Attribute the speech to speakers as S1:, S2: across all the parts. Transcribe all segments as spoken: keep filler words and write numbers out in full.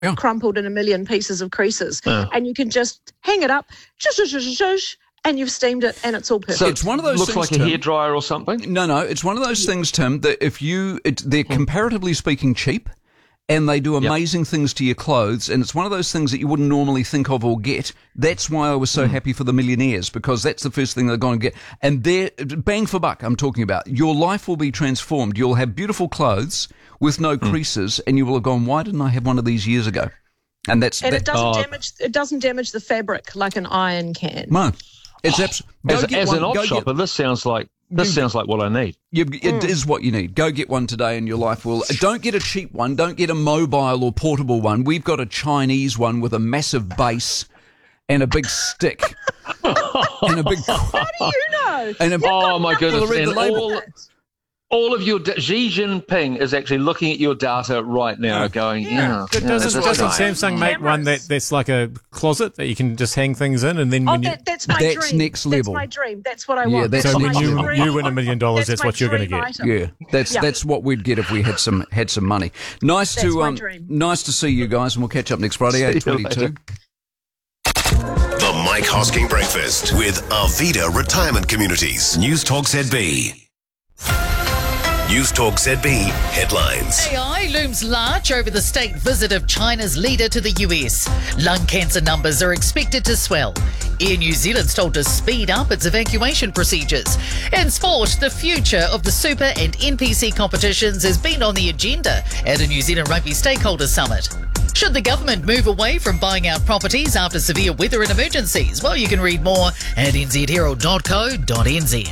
S1: yeah.
S2: crumpled in a million pieces of creases.
S3: Yeah.
S2: And you can just hang it up, shush, shush, shush, shush, and you've steamed it, and it's all perfect.
S3: So
S1: It's one of those
S3: looks
S1: things,
S3: like a
S1: Tim.
S3: hairdryer or something?
S1: No, no, it's one of those things, Tim, that if you, it, they're comparatively speaking cheap, and they do amazing yep. things to your clothes, and it's one of those things that you wouldn't normally think of or get. That's why I was so mm. happy for the millionaires, because that's the first thing they're going to get. And they're, bang for buck, I'm talking about. Your life will be transformed. You'll have beautiful clothes with no mm. creases, and you will have gone, why didn't I have one of these years ago? And that's
S2: and
S1: that,
S2: it doesn't
S3: oh.
S2: damage. It doesn't damage the fabric like an iron can.
S1: No, it's absolutely.
S3: As, as an op shopper, get, this sounds like this you, sounds like what I need.
S1: You, it mm. is what you need. Go get one today, and your life will. Don't get a cheap one. Don't get a mobile or portable one. We've got a Chinese one with a massive base and a big stick and a big.
S2: How do you know?
S3: And a, oh my goodness!
S1: Well,
S3: and all, all of your Xi Jinping is actually looking at your data right now, going, yeah.
S4: yeah doesn't doesn't right. Samsung make Cameras. one that, that's like a closet that you can just hang things in, and then
S2: oh,
S4: when
S2: that,
S4: you
S2: that's my
S1: that's
S2: dream.
S1: next level.
S2: That's my dream. That's what I
S1: yeah,
S2: want.
S1: That's
S4: so
S2: that's
S4: then you,
S2: dream.
S4: you win a million dollars. That's, that's what you're going to get.
S2: Item.
S1: Yeah, that's yeah. that's what we'd get if we had some had some money. Nice
S2: that's
S1: to
S2: my
S1: um,
S2: dream.
S1: nice to see you guys, and we'll catch up next Friday, eight twenty-two.
S5: The Mike Hosking Breakfast with Arvida Retirement Communities. News Talk Z B. News Talk Z B headlines.
S6: A I looms large over the state visit of China's leader to the U S. Lung cancer numbers are expected to swell. Air New Zealand's told to speed up its evacuation procedures. In sport, the future of the Super and N P C competitions has been on the agenda at a New Zealand Rugby Stakeholders Summit. Should the government move away from buying out properties after severe weather and emergencies? Well, you can read more at n z herald dot co dot n z.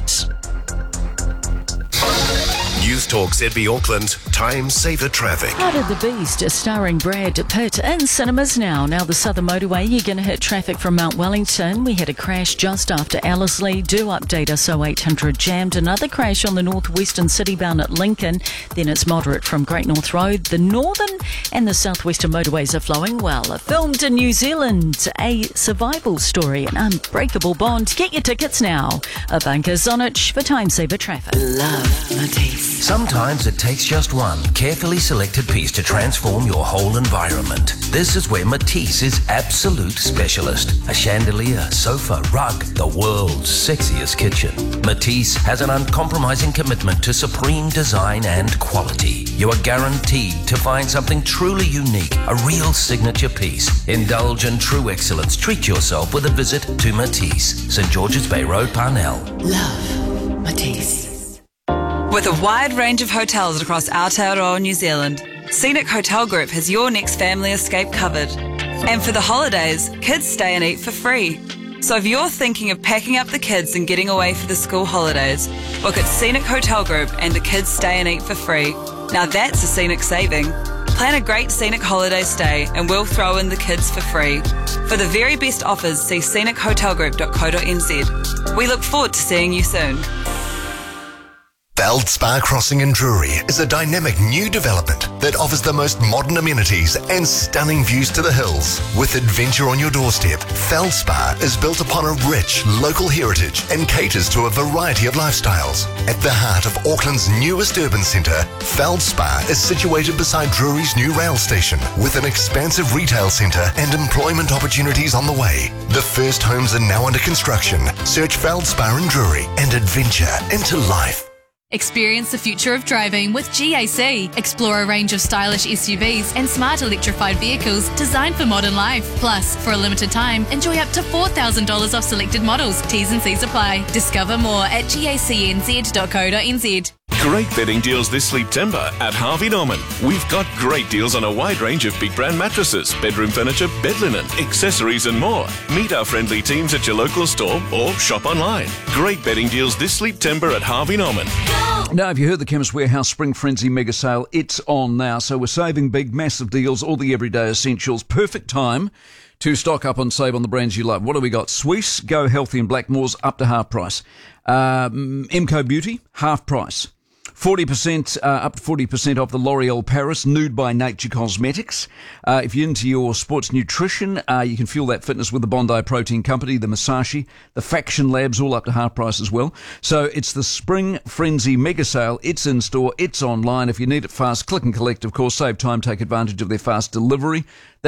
S5: News Talk Z B Auckland, time saver traffic.
S7: Heart of the Beast, starring Brad Pitt, in cinemas now. Now the Southern Motorway, you're going to hit traffic from Mount Wellington. We had a crash just after Ellerslie. Do update us, oh eight hundred jammed. Another crash on the northwestern city bound at Lincoln. Then it's moderate from Great North Road. The northern and the southwestern motorways are flowing well. Filmed in New Zealand, a survival story, an unbreakable bond. Get your tickets now. Ivanka Zonich for time saver traffic.
S8: Love Matisse.
S9: Sometimes it takes just one carefully selected piece to transform your whole environment. This is where Matisse is absolute specialist. A chandelier, sofa, rug, the world's sexiest kitchen. Matisse has an uncompromising commitment to supreme design and quality. You are guaranteed to find something truly unique, a real signature piece. Indulge in true excellence. Treat yourself with a visit to Matisse, St George's Bay Road, Parnell.
S8: Love Matisse.
S10: With a wide range of hotels across Aotearoa, New Zealand, Scenic Hotel Group has your next family escape covered. And for the holidays, kids stay and eat for free. So if you're thinking of packing up the kids and getting away for the school holidays, book at Scenic Hotel Group and the kids stay and eat for free. Now that's a scenic saving. Plan a great scenic holiday stay and we'll throw in the kids for free. For the very best offers, see scenic hotel group dot co dot n z. We look forward to seeing you soon.
S5: Feldspar Crossing in Drury is a dynamic new development that offers the most modern amenities and stunning views to the hills. With adventure on your doorstep, Feldspar is built upon a rich local heritage and caters to a variety of lifestyles. At the heart of Auckland's newest urban centre, Feldspar is situated beside Drury's new rail station with an expansive retail centre and employment opportunities on the way. The first homes are now under construction. Search Feldspar in Drury and adventure into life.
S11: Experience the future of driving with G A C. Explore a range of stylish S U Vs and smart electrified vehicles designed for modern life. Plus, for a limited time, enjoy up to four thousand dollars off selected models. T's and C's apply. Discover more at G A C N Z dot co dot n z.
S12: Great bedding deals this September at Harvey Norman. We've got great deals on a wide range of big brand mattresses, bedroom furniture, bed linen, accessories and more. Meet our friendly teams at your local store or shop online. Great bedding deals this September at Harvey Norman.
S1: Now, have you heard the Chemist Warehouse Spring Frenzy mega sale? It's on now. So we're saving big, massive deals, all the everyday essentials. Perfect time to stock up and save on the brands you love. What do we got? Swiss, Go Healthy and Blackmores up to half price. Um, Emco Beauty, half price. forty percent, uh, up to forty percent off the L'Oreal Paris Nude by Nature Cosmetics. Uh, if you're into your sports nutrition, uh, you can fuel that fitness with the Bondi Protein Company, the Masashi, the Faction Labs, all up to half price as well. So it's the Spring Frenzy Mega Sale. It's in store, it's online. If you need it fast, click and collect, of course. Save time, take advantage of their fast delivery.